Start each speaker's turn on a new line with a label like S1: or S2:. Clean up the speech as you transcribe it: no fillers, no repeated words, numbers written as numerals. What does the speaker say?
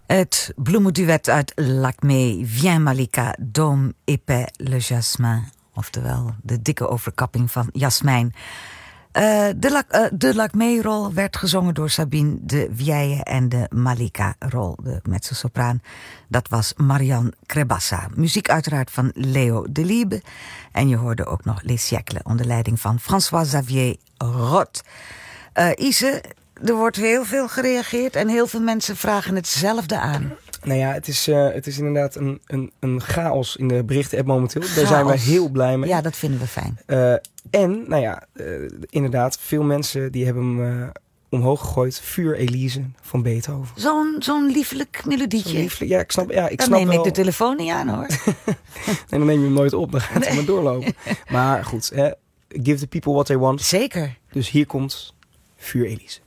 S1: Het bloemenduet uit Lacmé, Viens Malika, Dôme épais le jasmin. Oftewel, de dikke overkapping van jasmijn. De Lacmé-rol werd gezongen door Sabine de Vieille en de Malika-rol, de mezzosopraan, dat was Marianne Crebassa. Muziek uiteraard van Leo Delibes. En je hoorde ook nog Les Siècles onder leiding van François-Xavier Roth. Ise, er wordt heel veel gereageerd en heel veel mensen vragen hetzelfde aan.
S2: Nou ja, het is inderdaad een chaos in de berichten-app momenteel. Daar zijn we heel blij mee.
S1: Ja, dat vinden we fijn.
S2: En, nou ja, inderdaad, veel mensen die hebben hem omhoog gegooid. Vuur Elise van Beethoven.
S1: Zo'n liefelijk melodietje.
S2: Ja, ik snap
S1: dan neem ik de telefoon niet aan, hoor.
S2: En dan neem je hem nooit op, dan gaat hij maar doorlopen. Maar goed, give the people what they want.
S1: Zeker.
S2: Dus hier komt Vuur Elise.